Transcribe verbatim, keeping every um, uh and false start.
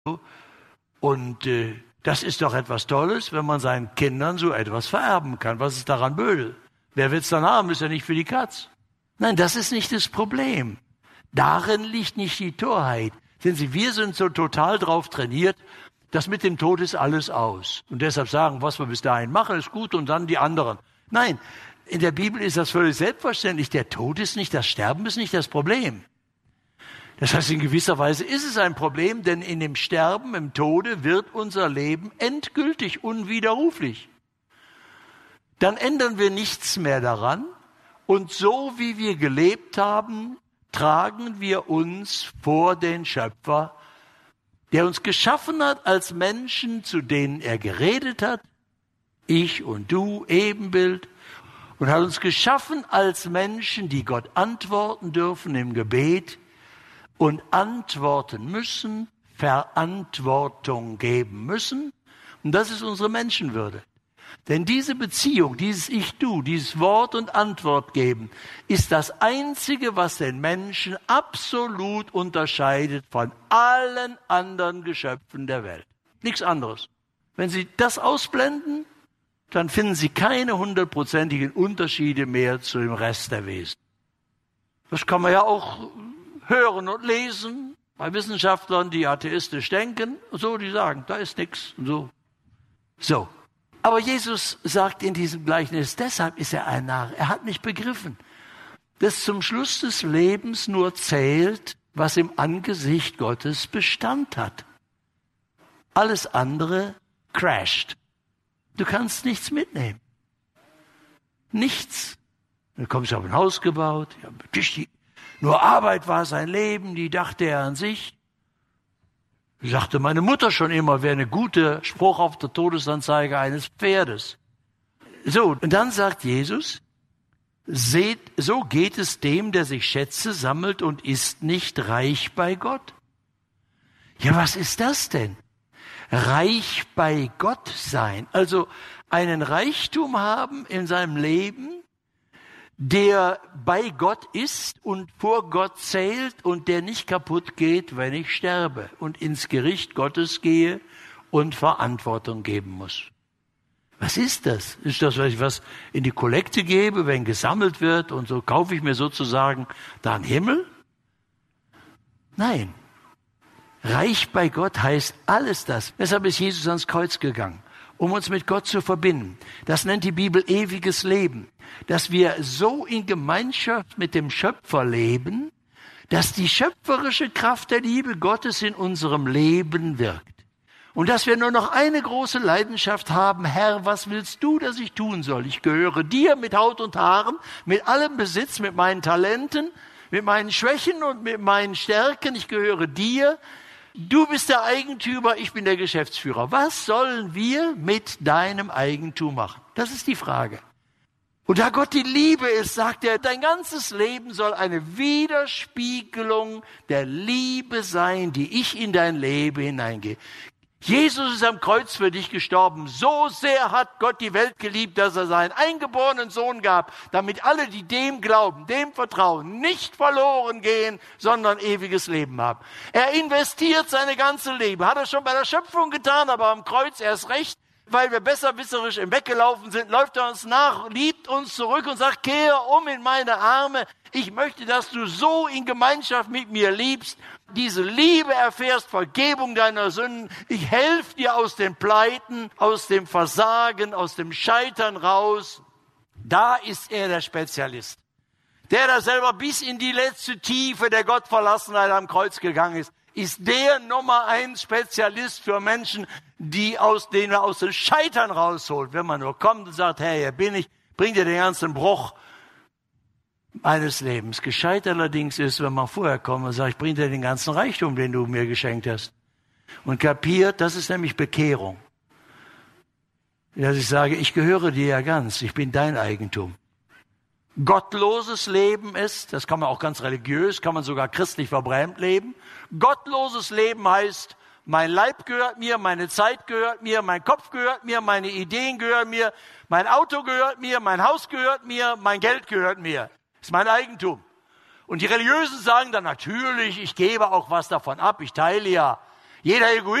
Und äh, das ist doch etwas Tolles, wenn man seinen Kindern so etwas vererben kann. Was ist daran böse? Wer will's dann haben? Ist ja nicht für die Katz. Nein, das ist nicht das Problem. Darin liegt nicht die Torheit. Sehen Sie, wir sind so total drauf trainiert, dass mit dem Tod ist alles aus. Und deshalb sagen, was wir bis dahin machen, ist gut und dann die anderen. Nein, in der Bibel ist das völlig selbstverständlich. Der Tod ist nicht, das Sterben ist nicht das Problem. Das heißt, in gewisser Weise ist es ein Problem, denn in dem Sterben, im Tode wird unser Leben endgültig, unwiderruflich. Dann ändern wir nichts mehr daran. Und so wie wir gelebt haben, tragen wir uns vor den Schöpfer, der uns geschaffen hat als Menschen, zu denen er geredet hat, ich und du, Ebenbild, und hat uns geschaffen als Menschen, die Gott antworten dürfen im Gebet und antworten müssen, Verantwortung geben müssen. Und das ist unsere Menschenwürde. Denn diese Beziehung, dieses Ich-Du, dieses Wort und Antwort geben, ist das Einzige, was den Menschen absolut unterscheidet von allen anderen Geschöpfen der Welt. Nichts anderes. Wenn Sie das ausblenden, dann finden Sie keine hundertprozentigen Unterschiede mehr zu dem Rest der Wesen. Das kann man ja auch hören und lesen bei Wissenschaftlern, die atheistisch denken, so, die sagen, da ist nichts und so. So. Aber Jesus sagt in diesem Gleichnis, deshalb ist er ein Narr. Er hat nicht begriffen, dass zum Schluss des Lebens nur zählt, was im Angesicht Gottes Bestand hat. Alles andere crasht. Du kannst nichts mitnehmen. Nichts. Dann kommst du auf ein Haus gebaut. Ja, nur Arbeit war sein Leben, die dachte er an sich. Sagte meine Mutter schon immer, wäre eine gute Spruch auf der Todesanzeige eines Pferdes. So, und dann sagt Jesus, seht, so geht es dem, der sich Schätze sammelt und ist nicht reich bei Gott. Ja, was ist das denn? Reich bei Gott sein. Also einen Reichtum haben in seinem Leben, der bei Gott ist und vor Gott zählt und der nicht kaputt geht, wenn ich sterbe und ins Gericht Gottes gehe und Verantwortung geben muss. Was ist das? Ist das, was ich was in die Kollekte gebe, wenn gesammelt wird und so kaufe ich mir sozusagen da einen Himmel? Nein. Reich bei Gott heißt alles das. Deshalb ist Jesus ans Kreuz gegangen, um uns mit Gott zu verbinden. Das nennt die Bibel ewiges Leben. Dass wir so in Gemeinschaft mit dem Schöpfer leben, dass die schöpferische Kraft der Liebe Gottes in unserem Leben wirkt. Und dass wir nur noch eine große Leidenschaft haben, Herr, was willst du, dass ich tun soll? Ich gehöre dir mit Haut und Haaren, mit allem Besitz, mit meinen Talenten, mit meinen Schwächen und mit meinen Stärken. Ich gehöre dir. Du bist der Eigentümer, ich bin der Geschäftsführer. Was sollen wir mit deinem Eigentum machen? Das ist die Frage. Und da Gott die Liebe ist, sagt er, dein ganzes Leben soll eine Widerspiegelung der Liebe sein, die ich in dein Leben hineingehe. Jesus ist am Kreuz für dich gestorben. So sehr hat Gott die Welt geliebt, dass er seinen eingeborenen Sohn gab, damit alle, die dem glauben, dem vertrauen, nicht verloren gehen, sondern ewiges Leben haben. Er investiert seine ganze Leben. Hat er schon bei der Schöpfung getan, aber am Kreuz erst recht. Weil wir besserwisserisch im Weggelaufen sind, läuft er uns nach, liebt uns zurück und sagt, kehre um in meine Arme. Ich möchte, dass du so in Gemeinschaft mit mir liebst, diese Liebe erfährst, Vergebung deiner Sünden. Ich helfe dir aus den Pleiten, aus dem Versagen, aus dem Scheitern raus. Da ist er der Spezialist. Der da selber bis in die letzte Tiefe der Gottverlassenheit am Kreuz gegangen ist, ist der Nummer eins Spezialist für Menschen, die aus denen er aus dem Scheitern rausholt. Wenn man nur kommt und sagt, hey, hier bin ich, bring dir den ganzen Bruch meines Lebens. Gescheit allerdings ist, wenn man vorher kommt und sagt, ich bring dir den ganzen Reichtum, den du mir geschenkt hast. Und kapiert, das ist nämlich Bekehrung. Dass ich sage, ich gehöre dir ja ganz, ich bin dein Eigentum. Gottloses Leben ist, das kann man auch ganz religiös, kann man sogar christlich verbrämt leben. Gottloses Leben heißt, mein Leib gehört mir, meine Zeit gehört mir, mein Kopf gehört mir, meine Ideen gehören mir, mein Auto gehört mir, mein Haus gehört mir, mein Geld gehört mir. Das ist mein Eigentum. Und die Religiösen sagen dann natürlich, ich gebe auch was davon ab, ich teile ja. Jeder Egoist